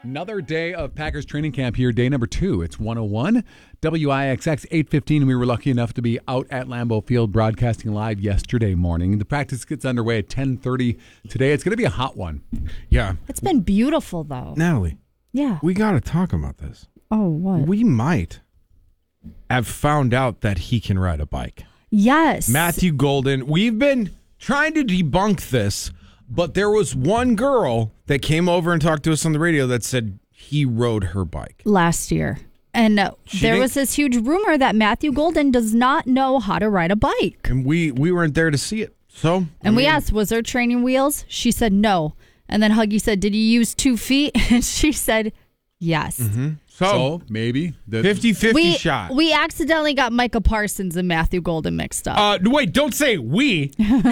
Another day of Packers training camp here, day number 2. It's 101 WIXX 8:15. We were lucky enough to be out at Lambeau Field broadcasting live yesterday morning. The practice gets underway at 10:30 today. It's going to be a hot one. Yeah. It's been beautiful, though. Natalie, Yeah. we got to talk about this. Oh, what? We might have found out that he can ride a bike. Yes. Matthew Golden, we've been trying to debunk this, but there was one girl that came over and talked to us on the radio that said he rode her bike. Last year. And there was this huge rumor that Matthew Golden does not know how to ride a bike. And we weren't there to see it. So, And we asked, was there training wheels? She said no. And then Huggy said, did you use 2 feet? And she said, yes. Mm-hmm. So maybe the 50-50 shot. We accidentally got Micah Parsons and Matthew Golden mixed up. Wait, don't say we.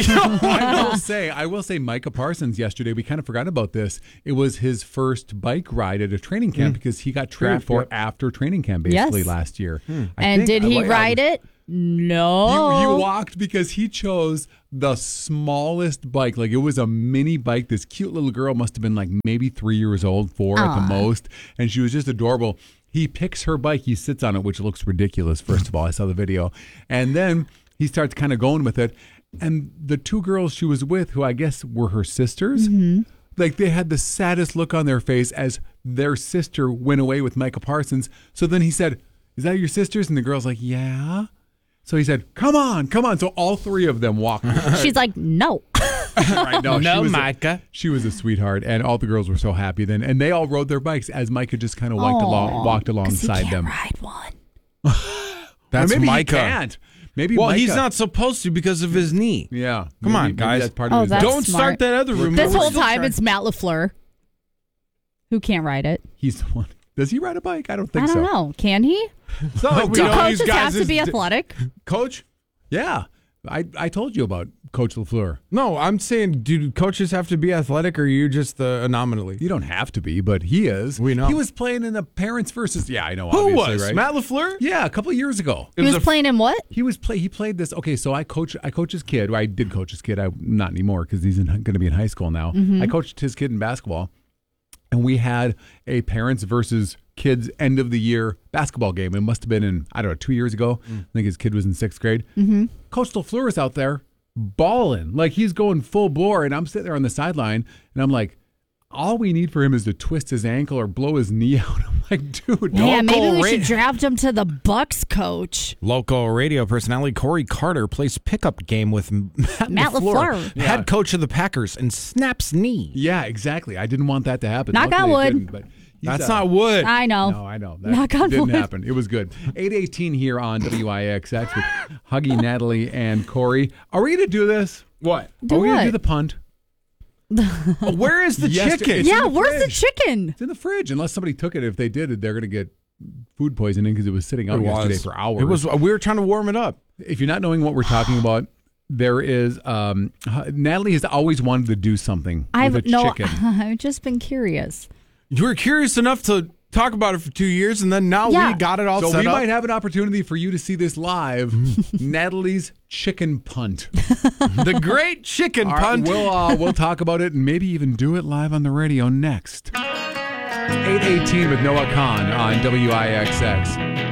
I will say Micah Parsons yesterday, we kind of forgot about this. It was his first bike ride at a training camp because he got traded for after training camp basically last year. And did he ride it? No. You walked because he chose the smallest bike. Like, it was a mini bike. This cute little girl must have been like maybe 3 years old, 4 at the most. And she was just adorable. He picks her bike. He sits on it, which looks ridiculous, first of all. I saw the video. And then he starts kind of going with it. And the 2 girls she was with, who I guess were her sisters, like, they had the saddest look on their face as their sister went away with Micah Parsons. So then he said, "Is that your sisters?" And the girl's like, "Yeah." So he said, come on. So all 3 of them walked. She's like, no. Right, no, Micah. She was a sweetheart, and all the girls were so happy then. And they all rode their bikes as Micah just kind of walked alongside he them. can't ride one. That's maybe Micah. He can't. Maybe Well, Micah. he's not supposed to because of his knee. Yeah. Come on, maybe guys. That's part of his that's Don't smart. start that other rumor. This We're whole still time, trying- it's Matt LaFleur who can't ride it. He's the one. Does he ride a bike? I don't think I so. don't know. Can he? It's not like we Do know these coaches guys have to is- be athletic? Coach? Yeah. I told you about Coach LaFleur. No, I'm saying, do coaches have to be athletic, or are you just the anomaly? You don't have to be, but he is. We know. He was playing in the Parents versus. Yeah, I know. Who obviously, was? right? Matt LaFleur? Yeah, a couple of years ago. He was playing in what? He played this. Okay, so I coach his kid. Well, I did coach his kid. Not anymore because he's going to be in high school now. I coached his kid in basketball, and we had a parents versus kids end of the year basketball game. It must have been in 2 years ago. I think his kid was in 6th grade. Coach LaFleur is out there balling, like he's going full bore, and I'm sitting there on the sideline, and I'm like, all we need for him is to twist his ankle or blow his knee out. I'm like, dude, Yeah, maybe we Local should draft him to the Bucks coach. Local radio personality Corey Carter plays pickup game with Matt LaFleur. head coach of the Packers, and snaps knee. Yeah, exactly. I didn't want that to happen. Knock Luckily on it wood. didn't, but he's, That's not wood. I know. No, I know. That Knock on didn't wood. happen. It was good. 8:18 here on WIXX with Huggy, Natalie, and Corey. Are we going to do this? What? Do Are we going what? to do the punt? Where is the Yes, chicken? it's- Yeah, in the where's the fridge. chicken? It's in the fridge. Unless somebody took it. If they did, they're going to get food poisoning because it was sitting out yesterday for hours. It was. We were trying to warm it up. If you're not knowing what we're talking about, there is Natalie has always wanted to do something with a chicken. I've just been curious. You were curious enough to talk about it for 2 years, and then now Yeah. we got it all So set we up. might have an opportunity for you to see this live. Natalie's chicken punt. The great chicken All right, punt. we'll talk about it and maybe even do it live on the radio next. 8:18 with Noah Khan on WIXX.